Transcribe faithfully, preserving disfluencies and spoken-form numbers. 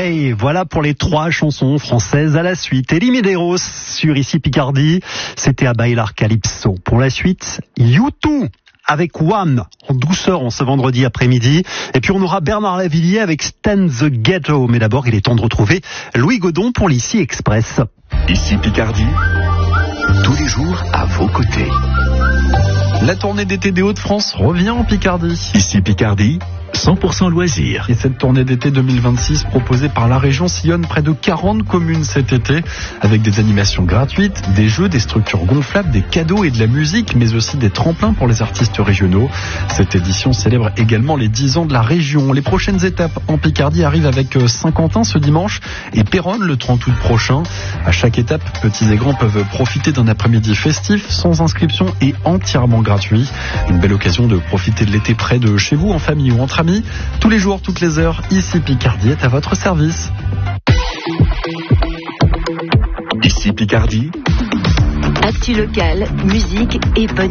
Hey, voilà pour les trois chansons françaises à la suite. Elie Medeiros sur Ici Picardie, c'était à Bailar Calypso. Pour la suite, U deux avec Wham en douceur en ce vendredi après-midi. Et puis on aura Bernard Lavilliers avec Stand the Ghetto. Mais d'abord, il est temps de retrouver Louis Godon pour l'Ici Express. Ici Picardie, tous les jours à vos côtés. La tournée d'été des Hauts-de-France revient en Picardie. Ici Picardie, cent pour cent loisirs. Et cette tournée d'été deux mille vingt-six proposée par la région sillonne près de quarante communes cet été, avec des animations gratuites, des jeux, des structures gonflables, des cadeaux et de la musique, mais aussi des tremplins pour les artistes régionaux. Cette édition célèbre également les dix ans de la région. Les prochaines étapes en Picardie arrivent avec Saint-Quentin ce dimanche et Péronne le trente août prochain. À chaque étape, petits et grands peuvent profiter d'un après-midi festif, sans inscription et entièrement gratuit. Une belle occasion de profiter de l'été près de chez vous, en famille ou entre amis. Tous les jours, toutes les heures, Ici Picardie est à votre service. Ici Picardie. Actu locale, musique et bonne